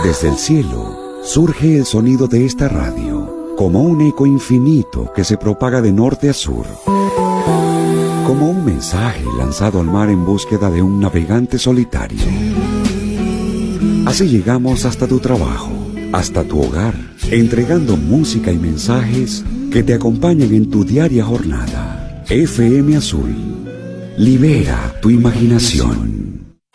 Desde el cielo surge el sonido de esta radio, como un eco infinito que se propaga de norte a sur, como un mensaje lanzado al mar en búsqueda de un navegante solitario. Así llegamos hasta tu trabajo, hasta tu hogar, entregando música y mensajes que te acompañan en tu diaria jornada. FM Azul, libera tu imaginación.